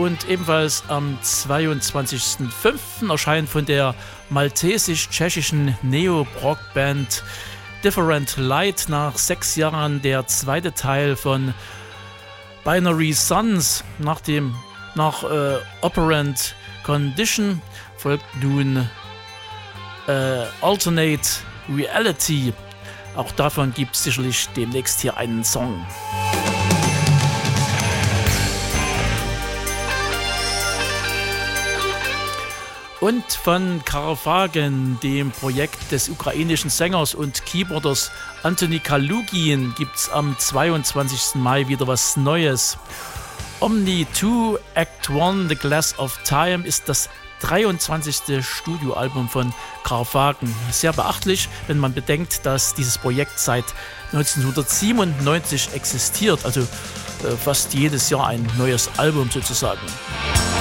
Und ebenfalls am 22.05. erscheint von der maltesisch-tschechischen Neo-Rock-Band Different Light nach 6 Jahren der zweite Teil von Binary Suns. Nach Operant Condition folgt nun Alternate Reality. Auch davon gibt es sicherlich demnächst hier einen Song. Und von Karphagen, dem Projekt des ukrainischen Sängers und Keyboarders Antoni Kalugin, gibt es am 22. Mai wieder was Neues. Omni 2 Act 1 The Glass of Time ist das 23. Studioalbum von Karphagen. Sehr beachtlich, wenn man bedenkt, dass dieses Projekt seit 1997 existiert, also fast jedes Jahr ein neues Album sozusagen.